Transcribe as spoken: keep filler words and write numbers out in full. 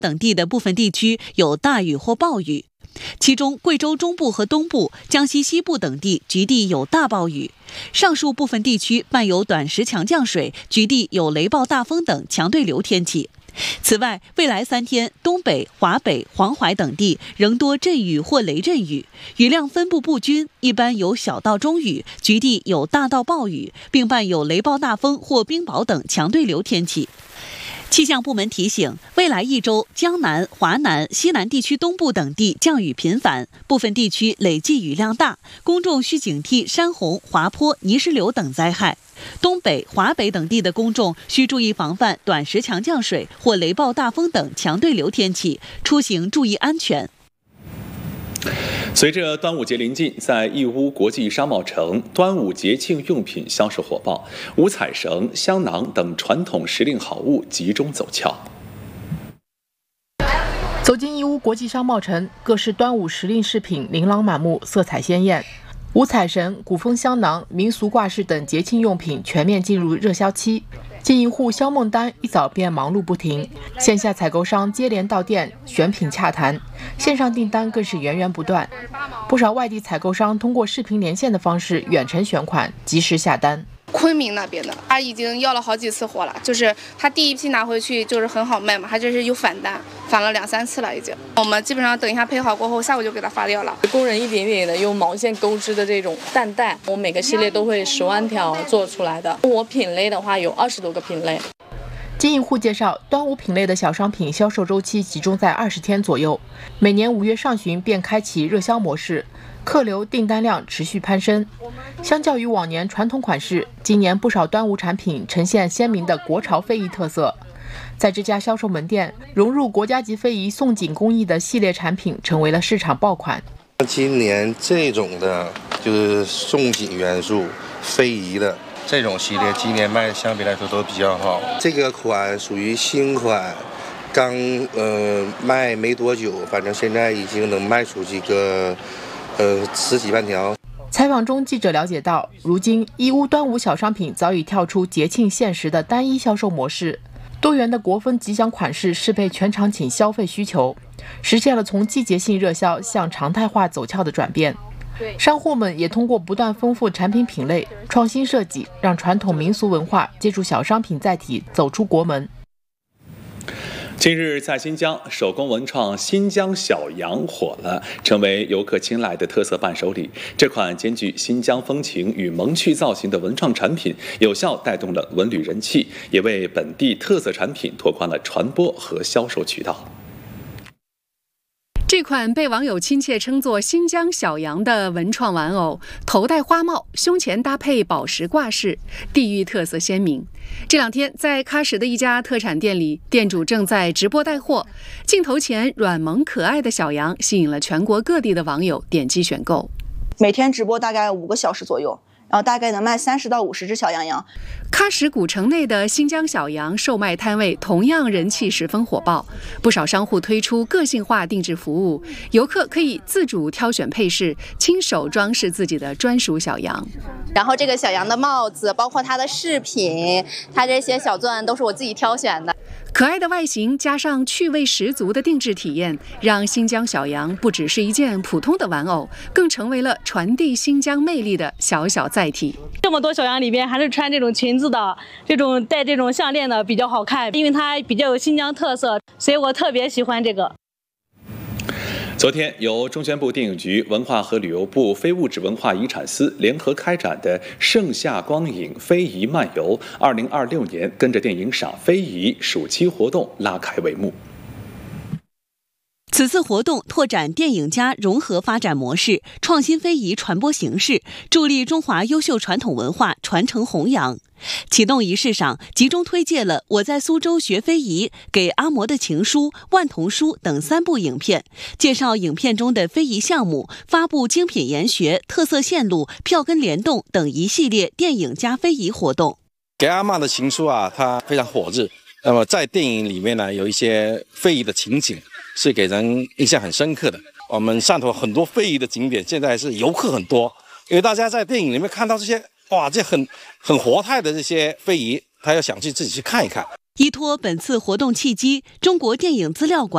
等地的部分地区有大雨或暴雨。其中，贵州中部和东部、江西西部等地局地有大暴雨，上述部分地区伴有短时强降水，局地有雷暴大风等强对流天气。此外，未来三天，东北、华北、黄淮等地仍多阵雨或雷阵雨，雨量分布不均，一般有小到中雨，局地有大到暴雨，并伴有雷暴大风或冰雹等强对流天气。气象部门提醒，未来一周，江南、华南、西南地区东部等地降雨频繁，部分地区累计雨量大，公众需警惕山洪、滑坡、泥石流等灾害。东北、华北等地的公众需注意防范短时强降水或雷暴大风等强对流天气，出行注意安全。 随着端午节临近，在义乌国际商贸城，端午节庆用品销售火爆，五彩绳、香囊等传统时令好物集中走俏。 走进义乌国际商贸城，各式端午时令饰品琳琅满目，色彩鲜艳。五彩绳、古风香囊、民俗挂饰等节庆用品全面进入热销期。经营户肖梦丹一早便忙碌不停，线下采购商接连到店选品洽谈，线上订单更是源源不断。不少外地采购商通过视频连线的方式远程选款，及时下单。 昆明那边的，他已经要了好几次货了，就是他第一批拿回去就是很好卖嘛，他这是有返单，返了两三次了已经。我们基本上等一下配好过后，下午就给他发掉了。 工人一点点的用毛线钩织的这种蛋带，我每个系列都会十万条做出来的。我品类的话有二十多个品类。 经营户介绍，端午品类的小商品销售周期集中在二十天左右，每年五月上旬便开启热销模式。客流订单量持续攀升，相较于往年传统款式，今年不少端午产品呈现鲜明的国潮非遗特色。在这家销售门店，融入国家级非遗宋锦工艺的系列产品成为了市场爆款。 今年这种的就是宋锦元素非遗的这种系列，今年卖的相比来说都比较好。这个款属于新款，刚呃卖没多久，反正现在已经能卖出几个呃十几万条。 采访中，记者了解到，如今义乌端午小商品早已跳出节庆限时的单一销售模式，多元的国风吉祥款式适配全场景消费需求，实现了从季节性热销向常态化走俏的转变。商户们也通过不断丰富产品品类、创新设计，让传统民俗文化借助小商品载体走出国门。 近日，在新疆，手工文创新疆小羊火了，成为游客青睐的特色伴手礼。这款兼具新疆风情与萌趣造型的文创产品，有效带动了文旅人气，也为本地特色产品拓宽了传播和销售渠道。 这款被网友亲切称作新疆小羊的文创玩偶，头戴花帽，胸前搭配宝石挂饰，地域特色鲜明。这两天，在喀什的一家特产店里，店主正在直播带货，镜头前软萌可爱的小羊吸引了全国各地的网友点击选购。 每天直播大概五个小时左右，然后大概能卖三十到五十只小羊羊。 喀什古城内的新疆小羊售卖摊位同样人气十分火爆，不少商户推出个性化定制服务，游客可以自主挑选配饰，亲手装饰自己的专属小羊。 然后这个小羊的帽子，包括它的饰品，它这些小钻都是我自己挑选的。 可爱的外形加上趣味十足的定制体验，让新疆小羊不只是一件普通的玩偶，更成为了传递新疆魅力的小小载体。 这么多小羊里边，还是穿这种裙子的，这种戴这种项链的比较好看，因为它比较有新疆特色，所以我特别喜欢这个。 昨天，由中宣部电影局、文化和旅游部非物质文化遗产司联合开展的“盛夏光影非遗漫游二零二六年跟着电影赏非遗”暑期活动拉开帷幕。 此次活动拓展电影加融合发展模式，创新非遗传播形式，助力中华优秀传统文化传承弘扬。启动仪式上，集中推介了《我在苏州学非遗》、《给阿嬷的情书》、《万童书》等三部影片，介绍影片中的非遗项目，发布精品研学、特色线路、票根联动等一系列电影加非遗活动。 给阿嬷的情书啊，它非常火热。那么在电影里面呢，有一些非遗的情景是给人印象很深刻的。我们汕头很多非遗的景点，现在是游客很多，因为大家在电影里面看到这些，哇，这很很活态的这些非遗，他要想去自己去看一看。 依托本次活动契机，中国电影资料馆